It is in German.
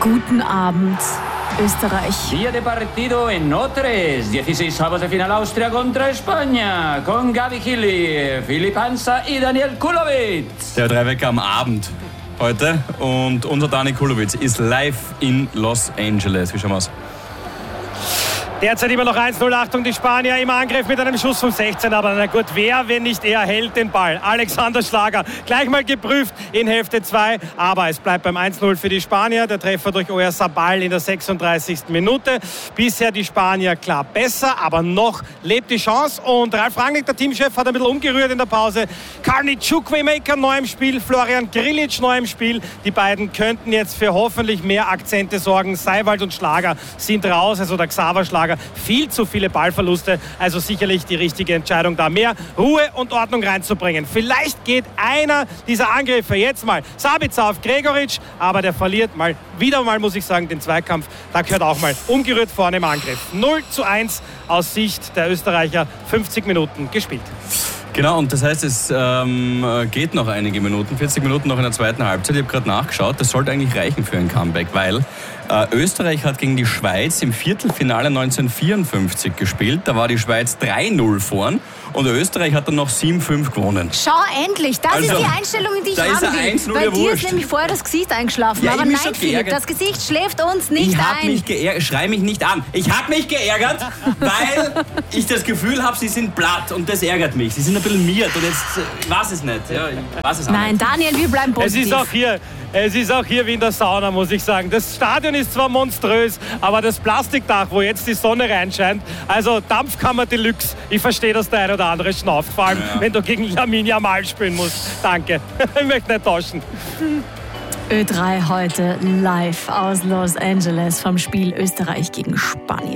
Guten Abend, Österreich. Día de partido en O3, 16avos de final Austria contra España, con Gabi Chili, Filip Hansa y Daniel Kulowitz. Der Dreiwecker am Abend heute und unser Dani Kulowitz ist live in Los Angeles. Wie schauen wir aus? Derzeit immer noch 1-0, Achtung, die Spanier im Angriff mit einem Schuss vom 16, aber na gut, wer, wenn nicht er, hält den Ball. Alexander Schlager, gleich mal geprüft in Hälfte 2, aber es bleibt beim 1-0 für die Spanier. Der Treffer durch Oyarzabal in der 36. Minute. Bisher die Spanier klar besser, aber noch lebt die Chance und Ralf Rangnick, der Teamchef, hat ein bisschen umgerührt in der Pause. Carney Chukwuemeka neu im Spiel, Florian Grillitsch neu im Spiel. Die beiden könnten jetzt für hoffentlich mehr Akzente sorgen. Seiwald und Schlager sind raus, also der Xaver Schlager. Viel zu viele Ballverluste, also sicherlich die richtige Entscheidung, da mehr Ruhe und Ordnung reinzubringen. Vielleicht geht einer dieser Angriffe jetzt mal Sabitzer auf Gregoritsch, aber der verliert wieder mal, muss ich sagen, den Zweikampf. Da gehört auch mal umgerührt vorne im Angriff. 0-1 aus Sicht der Österreicher, 50 Minuten gespielt. Genau, und das heißt, es geht noch einige Minuten, 40 Minuten noch in der zweiten Halbzeit. Ich habe gerade nachgeschaut, das sollte eigentlich reichen für ein Comeback, weil Österreich hat gegen die Schweiz im Viertelfinale 1954 gespielt. Da war die Schweiz 3-0 vorn und Österreich hat dann noch 7-5 gewonnen. Schau endlich, das ist die Einstellung, die ich haben will. Bei dir ist nämlich vorher das Gesicht eingeschlafen. Ja, aber nein, Philipp, das Gesicht schläft uns nicht ein. Mich geärgert. Schrei mich nicht an. Ich habe mich geärgert, weil ich das Gefühl habe, sie sind platt und das ärgert mich. Sie sind ein bisschen miert und jetzt weiß es nicht. Ja, ich weiß es auch Nein, nicht. Daniel, wir bleiben positiv. Es ist auch hier wie in der Sauna, muss ich sagen. Das Stadion ist zwar monströs, aber das Plastikdach, wo jetzt die Sonne reinscheint, also Dampfkammer Deluxe, ich verstehe, dass der ein oder andere schnauft, vor allem wenn du gegen Lamine Yamal spielen musst. Danke, ich möchte nicht tauschen. Ö3 heute live aus Los Angeles vom Spiel Österreich gegen Spanien.